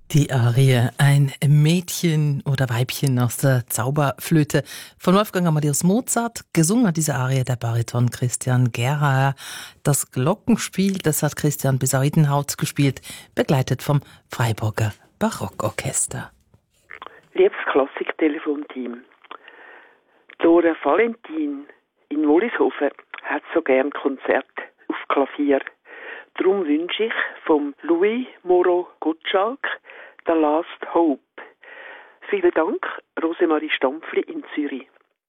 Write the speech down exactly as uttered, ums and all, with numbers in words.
Die Arie, ein Mädchen oder Weibchen aus der Zauberflöte von Wolfgang Amadeus Mozart. Gesungen hat diese Arie der Bariton Christian Gerhaher. Das Glockenspiel, das hat Christian Besawidenhaut gespielt, begleitet vom Freiburger Barockorchester. Liebes Klassik-Telefonteam, Dora Valentin in Wollishofen hat so gern Konzert auf Klavier. Darum wünsche ich vom Louis Moreau Gottschalk «The Last Hope». Vielen Dank, Rosemarie Stampfli in Zürich.